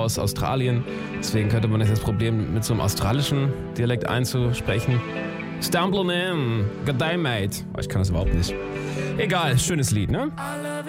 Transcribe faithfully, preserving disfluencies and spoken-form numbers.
aus Australien. Deswegen könnte man das Problem mit so einem australischen Dialekt einzusprechen. Stumbling in, good day, mate. Oh, ich kann das überhaupt nicht. Egal, schönes Lied, ne?